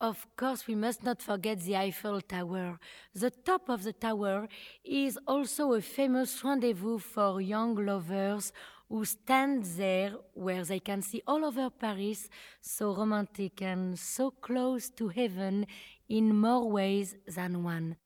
of course, we must not forget the Eiffel Tower. The top of the tower is also a famous rendezvous for young lovers who stand there where they can see all over Paris, so romantic and so close to heaven in more ways than one.